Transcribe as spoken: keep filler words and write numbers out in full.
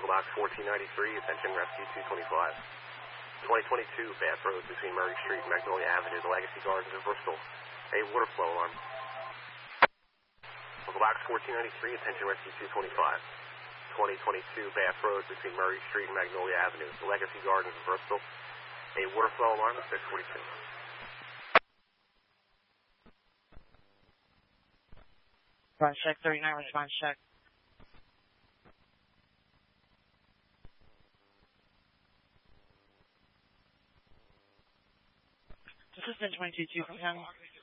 Local Box fourteen ninety-three, attention Rescue two twenty-five. twenty twenty-two Bath Road between Murray Street and Magnolia Avenue, the Legacy Gardens of Bristol. A water flow alarm. Local Box fourteen ninety-three, attention Rescue two twenty-five. twenty twenty-two Bath Road between Murray Street and Magnolia Avenue, the Legacy Gardens of Bristol. A water flow alarm at six forty-two. Response check, thirty-nine, response check. This is ten twenty-two, Cook County.